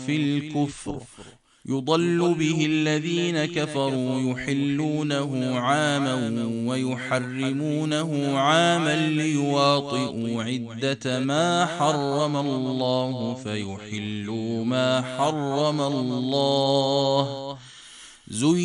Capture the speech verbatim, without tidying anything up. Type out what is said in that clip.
في الكفر يضل به الذين كفروا يحلونه عاما ويحرمونه عاما ليواطئوا عدة ما حرم الله فيحلوا ما حرم الله.